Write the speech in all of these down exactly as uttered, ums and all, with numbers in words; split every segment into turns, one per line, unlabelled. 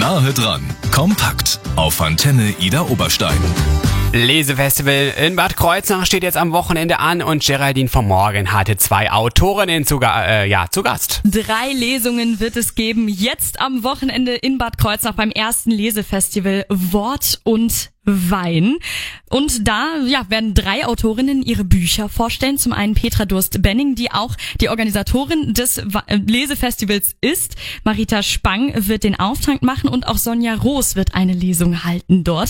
Nahe dran, kompakt auf Antenne Ida Oberstein.
Lesefestival in Bad Kreuznach steht jetzt am Wochenende an und Geraldine vom Morgen hatte zwei Autorinnen zu, äh, ja, zu Gast.
Drei Lesungen wird es geben, jetzt am Wochenende in Bad Kreuznach beim ersten Lesefestival Wort und Wein. Und da ja, werden drei Autorinnen ihre Bücher vorstellen. Zum einen Petra Durst-Benning, die auch die Organisatorin des Lesefestivals ist. Marita Spang wird den Auftakt machen und auch Sonja Roos wird eine Lesung halten dort.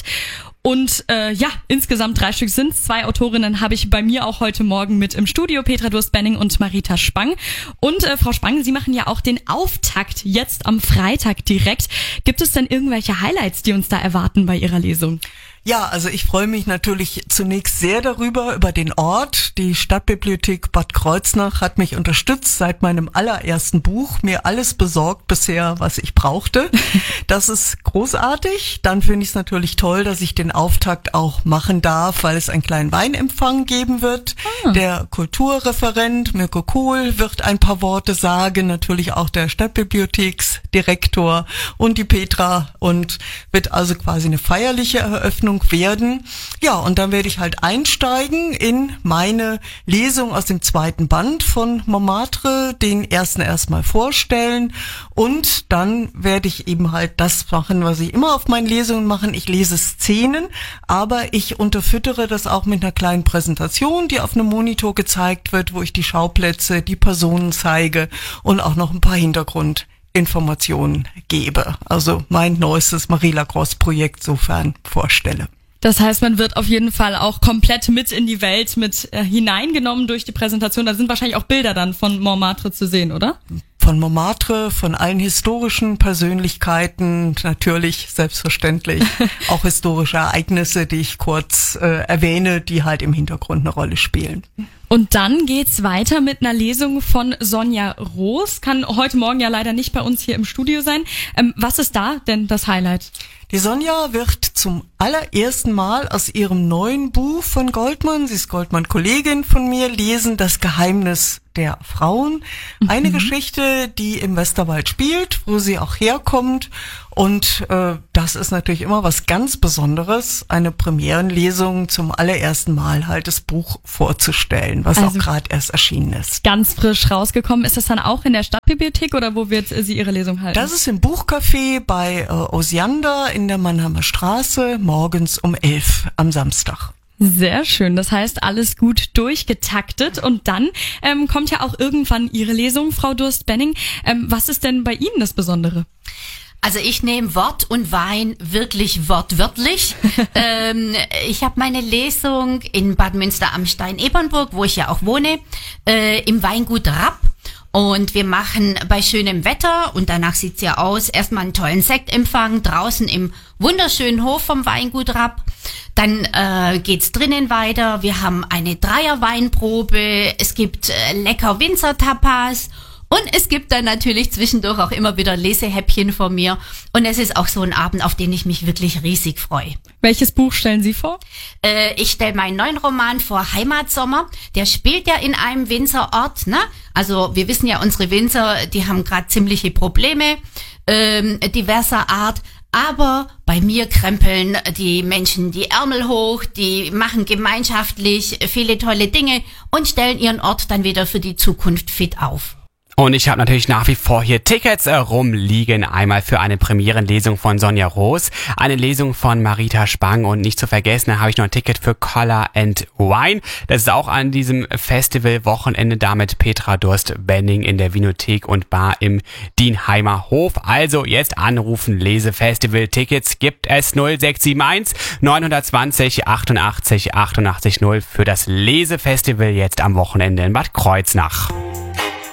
Und äh, ja, insgesamt drei Stück sind's. Zwei Autorinnen habe ich bei mir auch heute Morgen mit im Studio, Petra Durst-Benning und Marita Spang. Und äh, Frau Spang, Sie machen ja auch den Auftakt jetzt am Freitag direkt. Gibt es denn irgendwelche Highlights, die uns da erwarten bei Ihrer Lesung?
Ja, also ich freue mich natürlich zunächst sehr darüber, über den Ort. Die Stadtbibliothek Bad Kreuznach hat mich unterstützt seit meinem allerersten Buch, mir alles besorgt bisher, was ich brauchte. Das ist großartig. Dann finde ich es natürlich toll, dass ich den Auftakt auch machen darf, weil es einen kleinen Weinempfang geben wird. Ah. Der Kulturreferent Mirko Kohl wird ein paar Worte sagen, natürlich auch der Stadtbibliotheksdirektor und die Petra, und wird also quasi eine feierliche Eröffnung werden. Ja, und dann werde ich halt einsteigen in meine Lesung aus dem zweiten Band von Montmartre, den ersten erstmal vorstellen, und dann werde ich eben halt das machen, was ich immer auf meinen Lesungen mache. Ich lese Szenen, aber ich unterfüttere das auch mit einer kleinen Präsentation, die auf einem Monitor gezeigt wird, wo ich die Schauplätze, die Personen zeige und auch noch ein paar Hintergrundinformationen gebe. Also mein neuestes Marie-Lacrosse-Projekt sofern vorstelle.
Das heißt, man wird auf jeden Fall auch komplett mit in die Welt mit äh, hineingenommen durch die Präsentation. Da sind wahrscheinlich auch Bilder dann von Montmartre zu sehen, oder?
Von Montmartre, von allen historischen Persönlichkeiten, natürlich, selbstverständlich, auch historische Ereignisse, die ich kurz äh, erwähne, die halt im Hintergrund eine Rolle spielen.
Und dann geht's weiter mit einer Lesung von Sonja Roos. Kann heute Morgen ja leider nicht bei uns hier im Studio sein. Ähm, was ist da denn das Highlight?
Die Sonja wird zum allerersten Mal aus ihrem neuen Buch von Goldman, sie ist Goldman-Kollegin von mir, lesen, Das Geheimnis der Frauen. Mhm. Eine Geschichte, die im Westerwald spielt, wo sie auch herkommt. Und äh, das ist natürlich immer was ganz Besonderes, eine Premierenlesung zum allerersten Mal halt das Buch vorzustellen, was also auch gerade erst erschienen ist.
Ganz frisch rausgekommen. Ist das dann auch in der Stadtbibliothek oder wo wird sie ihre Lesung halten?
Das ist im Buchcafé bei äh, Osiander in der Mannheimer Straße, morgens um elf am Samstag.
Sehr schön. Das heißt, alles gut durchgetaktet. Und dann ähm, kommt ja auch irgendwann Ihre Lesung, Frau Durst-Benning. Ähm, was ist denn bei Ihnen das Besondere?
Also ich nehme Wort und Wein wirklich wortwörtlich. ähm, ich habe meine Lesung in Bad Münster am Stein-Ebernburg, wo ich ja auch wohne, äh, im Weingut Rapp. Und wir machen bei schönem Wetter, und danach sieht's ja aus, erstmal einen tollen Sektempfang draußen im wunderschönen Hof vom Weingut Rapp. Dann äh, geht's drinnen weiter. Wir haben eine Dreier-Weinprobe. Es gibt äh, lecker Winzer-Tapas. Und es gibt dann natürlich zwischendurch auch immer wieder Lesehäppchen von mir. Und es ist auch so ein Abend, auf den ich mich wirklich riesig freue.
Welches Buch stellen Sie vor?
Äh, ich stelle meinen neuen Roman vor, Heimatsommer. Der spielt ja in einem Winzerort, ne? Also wir wissen ja, unsere Winzer, die haben gerade ziemliche Probleme ähm, diverser Art. Aber bei mir krempeln die Menschen die Ärmel hoch, die machen gemeinschaftlich viele tolle Dinge und stellen ihren Ort dann wieder für die Zukunft fit auf.
Und ich habe natürlich nach wie vor hier Tickets äh, rumliegen. Einmal für eine Premierenlesung von Sonja Roos, eine Lesung von Marita Spang und nicht zu vergessen, da habe ich noch ein Ticket für Color and Wine. Das ist auch an diesem Festival-Wochenende da mit Petra Durst-Benning in der Winothek und Bar im Dienheimer Hof. Also jetzt anrufen, Lesefestival-Tickets gibt es null sechs sieben eins neun zwei null achtundachtzig achtundachtzig null für das Lesefestival jetzt am Wochenende in Bad Kreuznach.